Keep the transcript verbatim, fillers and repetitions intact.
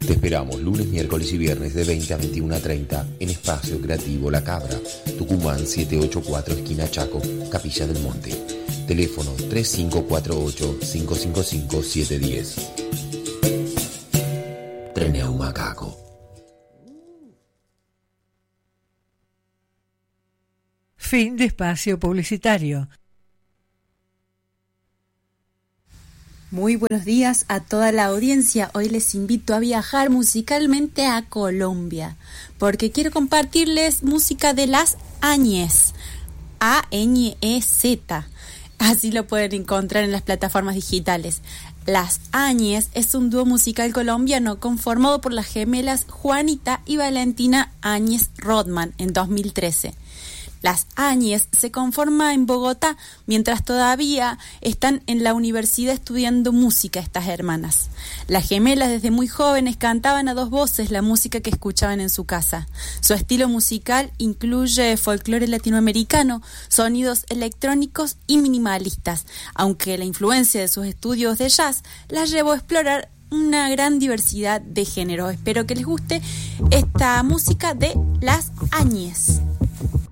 Te esperamos lunes, miércoles y viernes de veinte a veintiuno a treinta en Espacio Creativo La Cabra, Tucumán setecientos ochenta y cuatro, esquina Chaco, Capilla del Monte. Teléfono tres cinco cuatro ocho, cinco cinco cinco, siete uno cero. Trineo Macaco. Fin de espacio publicitario. Muy buenos días a toda la audiencia. Hoy les invito a viajar musicalmente a Colombia, porque quiero compartirles música de Las Áñez, A Ñ E Z. Así lo pueden encontrar en las plataformas digitales. Las Áñez es un dúo musical colombiano conformado por las gemelas Juanita y Valentina Áñez Rodman en dos mil trece. Las Áñez se conforma en Bogotá, mientras todavía están en la universidad estudiando música estas hermanas. Las gemelas desde muy jóvenes cantaban a dos voces la música que escuchaban en su casa. Su estilo musical incluye folclore latinoamericano, sonidos electrónicos y minimalistas, aunque la influencia de sus estudios de jazz las llevó a explorar una gran diversidad de géneros. Espero que les guste esta música de Las Áñez.